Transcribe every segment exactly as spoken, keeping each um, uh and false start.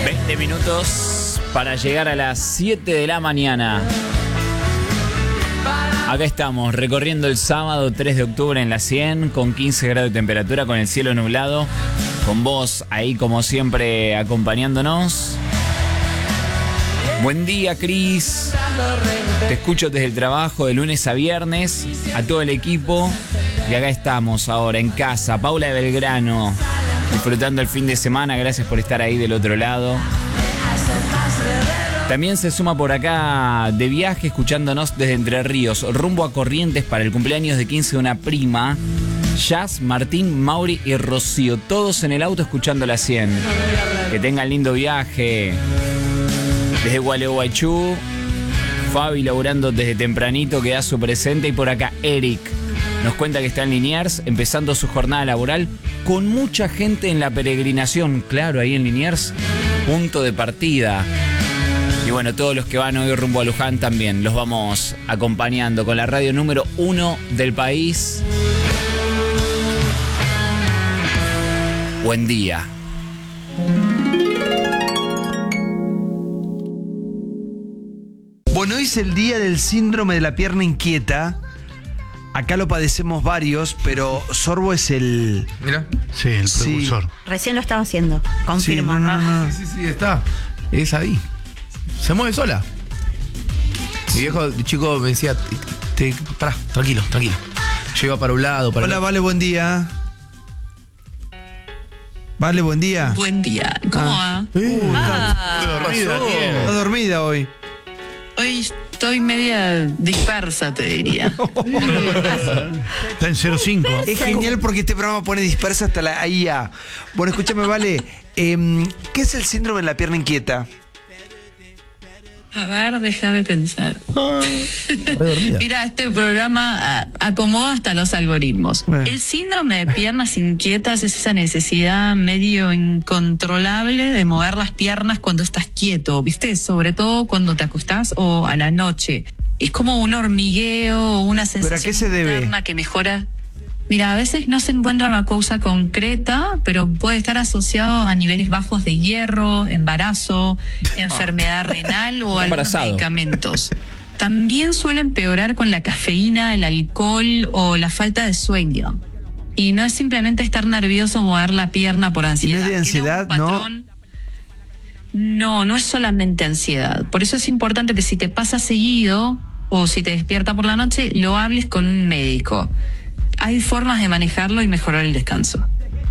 veinte minutos para llegar a las siete de la mañana. Acá estamos, recorriendo el sábado tres de octubre en la cien, con quince grados de temperatura, con el cielo nublado, con vos ahí como siempre acompañándonos. Buen día, Cris. Te escucho desde el trabajo de lunes a viernes, a todo el equipo. Y acá estamos ahora en casa. Paula de Belgrano, disfrutando el fin de semana. Gracias por estar ahí del otro lado. También se suma por acá de viaje, escuchándonos desde Entre Ríos, rumbo a Corrientes para el cumpleaños de quince de una prima. Jazz, Martín, Mauri y Rocío, todos en el auto escuchando la cien. Que tengan lindo viaje. Desde Gualeguaychú, Fabi laburando desde tempranito, que da su presente. Y por acá Eric nos cuenta que está en Liniers, empezando su jornada laboral, con mucha gente en la peregrinación. Claro, ahí en Liniers, punto de partida. Y bueno, todos los que van hoy rumbo a Luján también los vamos acompañando con la radio número uno del país. Buen día. Bueno, hoy es el día del síndrome de la pierna inquieta. Acá lo padecemos varios, pero Sorbo es el... Mira. Sí, el precursor. Sí. Recién lo estaba haciendo, confirmo. Sí, no, no, no. Sí, sí, está. Es ahí. Se mueve sola. Mi viejo chico me decía, te, pará, tranquilo, tranquilo. Yo iba para un lado, para Hola, el... Vale, buen día. Vale, buen día. Buen día. ¿Cómo Ah. va? Uh, Ah, está, dormida, pasó. tiene. Está dormida hoy. Hoy estoy media dispersa, te diría. Está en cero cinco. Es genial porque este programa pone dispersa hasta la I A. Bueno, escúchame, Vale. Eh, ¿Qué es el síndrome de la pierna inquieta? A ver, déjame pensar. Mira, este programa a- acomoda hasta los algoritmos. Bueno. El síndrome de piernas inquietas es esa necesidad medio incontrolable de mover las piernas cuando estás quieto, ¿viste? Sobre todo cuando te acostás o a la noche. Es como un hormigueo, una sensación ¿Pero a qué se debe? interna que mejora. Mira, a veces no se encuentra una causa concreta, pero puede estar asociado a niveles bajos de hierro, embarazo, enfermedad renal o algunos Embarazado. medicamentos. También suele empeorar con la cafeína, el alcohol o la falta de sueño. Y no es simplemente estar nervioso o mover la pierna por ansiedad. ¿Y no es de ansiedad, Tiene un patrón- No, no es solamente ansiedad. Por eso es importante que si te pasa seguido o si te despierta por la noche, lo hables con un médico. Hay formas de manejarlo y mejorar el descanso.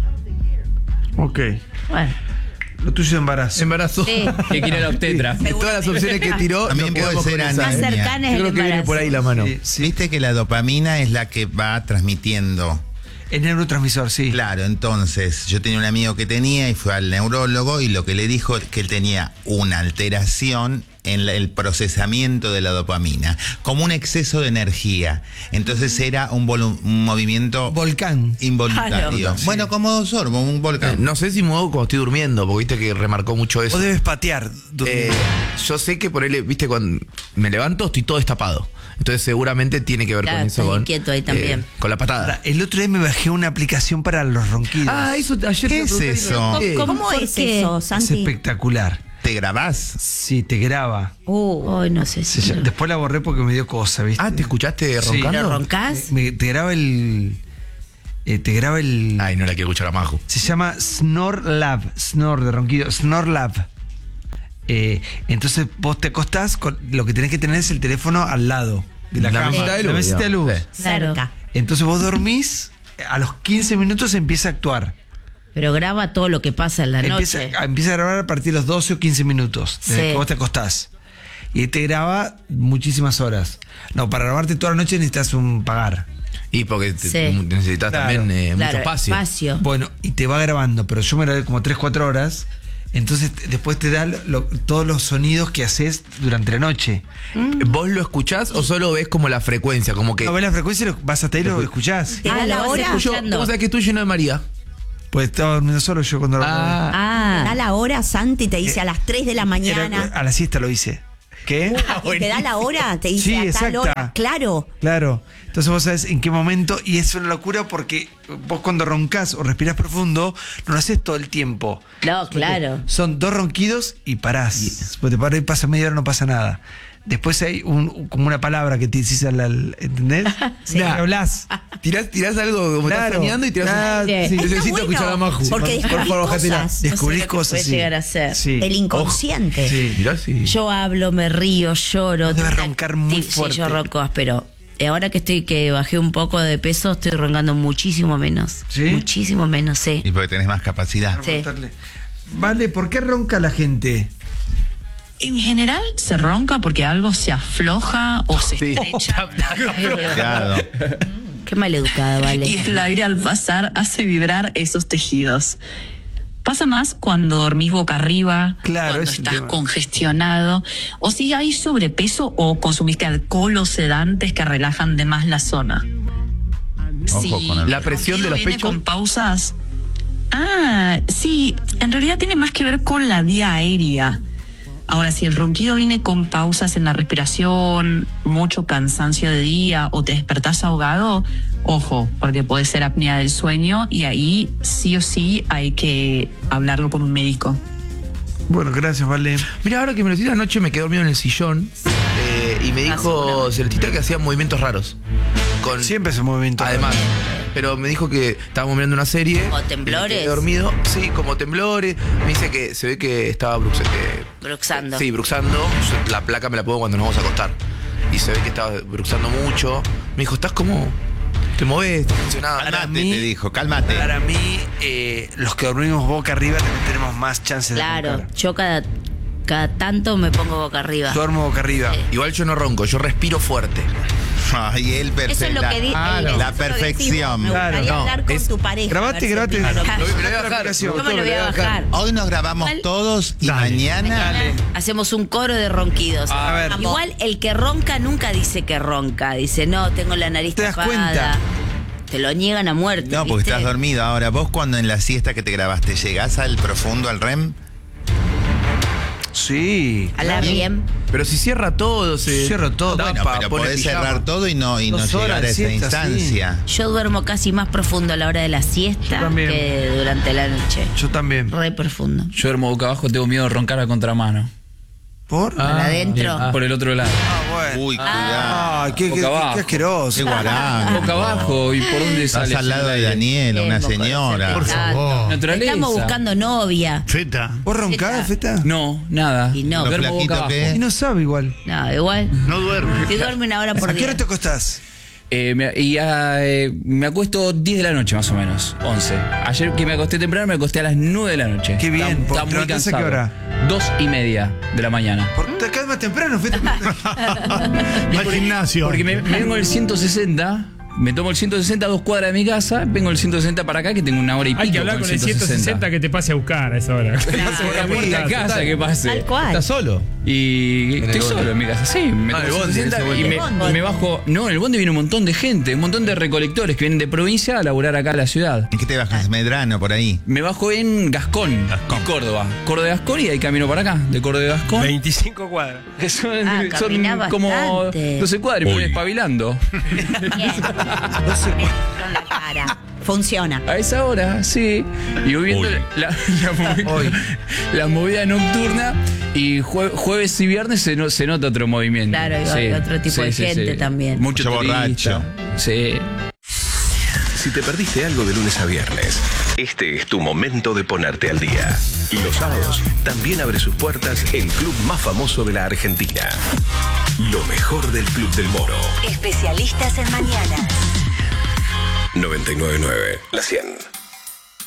Ok. Bueno, Lo tuyo es embarazo. Embarazo. sí. Que quiere la obstetra. De todas las opciones que tiró, También nos puede quedamos ser con esa. Más anemia. cercana es Yo el creo que viene embarazo. por ahí la mano. Sí, sí. Viste que la dopamina es la que va transmitiendo. Es neurotransmisor, sí. Claro, entonces yo tenía un amigo que tenía y fue al neurólogo y lo que le dijo es que él tenía una alteración en la- el procesamiento de la dopamina, como un exceso de energía. Entonces era un, volu- un movimiento Volcán. involuntario. Claro. Sí. Bueno, como sorbo, un Eh, volcán. No sé si muevo cuando estoy durmiendo, porque viste que remarcó mucho eso. Vos debes patear. Eh, yo sé que por él, viste, cuando me levanto estoy todo destapado. Entonces seguramente tiene que ver Claro, con eso. estás Con, inquieto ahí también. con la patada. Ahora, el otro día me bajé una aplicación para los ronquidos. Ah, eso ayer ¿Qué te es pregunté, eso? ¿qué? ¿Cómo, ¿Por es qué? eso, Es Santi? espectacular. ¿Te grabás? Sí, te graba. Uh, hoy no sé Se si... llama- Después la borré porque me dio cosa, ¿viste? Ah, ¿te escuchaste Sí. roncando? ¿Lo roncás? Me- te graba el. eh, te graba el. Ay, no la quiero escuchar a Majo. Se llama Snore Lab. Snore de ronquido. Snore Lab. Eh, entonces vos te acostás, con, lo que tenés que tener es el teléfono al lado de la, La cama. mesita de luz, La mesita de luz. digamos. Sí. Claro. Entonces vos dormís, a los quince minutos empieza a actuar. Pero graba todo lo que pasa en la Empieza, noche. a- empieza a grabar a partir de los doce o quince minutos, desde Sí. que vos te acostás. Y te graba muchísimas horas. No, para grabarte toda la noche necesitas un pagar. Y porque te- Sí. necesitas Claro. también eh, Claro, mucho espacio. espacio. Bueno, y te va grabando, pero yo me grabé como tres, cuatro horas. Entonces t- después te da lo- lo- todos los sonidos que haces durante la noche. ¿Vos lo escuchás o solo ves como la frecuencia? Como que. No ves la frecuencia, lo- vas hasta ahí y lo escuchás. Te da Ah, la lo vas hora. Tuyo- escuchando. ¿Cómo sabés que es tuyo y no de María? Pues estaba durmiendo solo yo cuando lo Ah. Ah, Da la hora, Santi, te dice a las tres de la Era- mañana. a la siesta lo hice. ¿Qué? ¿Te da la hora? Te dice Sí, a tal exacta. hora. Claro. Claro. Entonces vos sabés en qué momento, y es una locura porque vos cuando roncás o respirás profundo, no lo haces todo el tiempo. No, claro. Son dos ronquidos y parás. Después te parás y pasa media hora, no pasa nada. Después hay un, como una palabra que te decís al, al- ¿entendés? Sí. Que hablás. Tirás, tirás algo como estás Claro. soñando y tirás Ah, un... sí. Está Necesito bueno, escuchar a Maju. Porque Por descubrís favor, bájatela. cosas. Descubrís No sé lo que cosas, puede sí. llegar a ser. Sí. El inconsciente. Sí. Mirá, sí. Yo hablo, me río, lloro. Debes roncar muy Sí, fuerte. Sí, yo ronco áspero. Y ahora que estoy que bajé un poco de peso, estoy roncando muchísimo menos. ¿Sí? Muchísimo menos, sí. Y porque tenés más capacidad. Sí. Preguntarle. Vale, ¿por qué ronca la gente? En general se ronca porque algo se afloja o se Sí. estrecha. Claro. Qué maleducada, Y vale. el aire al pasar hace vibrar esos tejidos. Pasa más cuando dormís boca arriba, Claro, cuando es el estás tema. congestionado, o si hay sobrepeso o consumiste alcohol o sedantes que relajan de más la zona. Ojo con el- La presión de los viene pechos. con pausas. Ah, sí, en realidad tiene más que ver con la vía aérea. Ahora, si el ronquido viene con pausas en la respiración, mucho cansancio de día o te despertás ahogado, ojo, porque puede ser apnea del sueño y ahí sí o sí hay que hablarlo con un médico. Bueno, gracias, Vale. Mira, ahora que me lo decís, anoche me quedé dormido en el sillón eh, y me dijo Celestita que hacía movimientos raros. Con, Siempre ese movimiento. Además, pero me dijo que estábamos mirando una serie. ¿Como y me temblores? quedé dormido, sí, como temblores. Me dice que se ve que estaba brux- eh, Bruxando. Sí, bruxando. Yo la placa me la pongo cuando nos vamos a acostar. Y se ve que estaba bruxando mucho. Me dijo, ¿estás como? ¿Te movés? ¿Te funcionaba? Para Cálmate, mí- te dijo, cálmate. Para mí, eh, los que dormimos boca arriba también tenemos más chances de Claro, roncar. yo cada, cada tanto me pongo boca arriba. Yo duermo boca arriba. Igual yo no ronco, yo respiro fuerte. Ay, él Eso es perfecto. lo que di- La, el- la eso lo perfección. decimos. Me gustaría Claro, no, hablar con es- tu pareja. grabate, a ver si grabate. te lo- Lo- me lo voy a bajar. aplicación. Yo me lo voy a bajar. Hoy nos grabamos Igual- todos y Dale. mañana. Hacemos un coro de ronquidos. A ver. Igual el que ronca nunca dice que ronca. Dice, no, tengo la nariz ¿Te das tapada. cuenta? Te lo niegan a muerte. No, porque ¿viste? estás dormido ahora. Vos cuando en la siesta que te grabaste, ¿llegás al profundo, al R E M? Sí. Hablar bien. Pero si cierra todo, se Cierro todo. tapa, Bueno, pero pone podés pijama. cerrar todo y no, y no Dos llegar horas a de esa siesta, instancia. Yo duermo casi más profundo a la hora de la Yo siesta también. que durante la noche. Yo también. Re profundo. Yo duermo boca abajo, tengo miedo de roncar a contramano. ¿Por? Para adentro. Por el otro lado. Ah, bueno. Uy, cuidado. Ay, qué, qué, Boca qué- abajo. qué asqueroso. Qué guarango. Boca abajo, ¿y por dónde Estás sale? al lado de Daniela, una Bien, señora. Por favor. Naturaleza. Estamos buscando novia. Feta. ¿Vos roncás, Feta? No, nada. Y no. Lo Duermo boca flaquito abajo. que es. Y no sabe igual. No, igual. No duerme. Si duerme una hora por ¿A qué día. hora te acostás? Eh, me, y ah, eh, me acuesto diez de la noche más o menos, once. Ayer que me acosté temprano me acosté a las nueve de la noche. Qué bien, Está, ¿por- está te muy levantás a cansado. qué hora? Dos y media de la mañana. ¿Por te acá más temprano, Feta? Va al gimnasio. Porque me, me vengo el ciento sesenta, me tomo el ciento sesenta a dos cuadras de mi casa, vengo el ciento sesenta para acá que tengo una hora y pico. Hay que hablar con el ciento sesenta que te pase a buscar a esa hora. Por la puerta de casa que pase. Tal cual. ¿Estás solo? Y el estoy bondi. solo en mi casa, sí. Me Ah, tomo el bondi, ciento sesenta ese y me, bondi. me bajo. No, en el bondi viene un montón de gente, un montón de recolectores que vienen de provincia a laburar acá a la ciudad. ¿En qué te bajas? Medrano, por ahí. Me bajo en Gascón, Gascón. y Córdoba. Córdoba de Gascón y ahí camino para acá, de Córdoba de Gascón. veinticinco cuadras. Que son, Ah, son caminás como bastante. doce cuadras y me voy espabilando. Bien. Con la cara. Funciona. A esa hora, sí. Y voy viendo la, la movida, la movida nocturna y jue- jueves y viernes se, no- se nota otro movimiento. Claro, hay otro tipo de gente también. Mucho Mucho turista. borracho. Sí. Si te perdiste algo de lunes a viernes, este es tu momento de ponerte al día. Los sábados también abre sus puertas el club más famoso de la Argentina. Lo mejor del Club del Moro. Especialistas en mañanas. noventa y nueve punto nueve, La cien.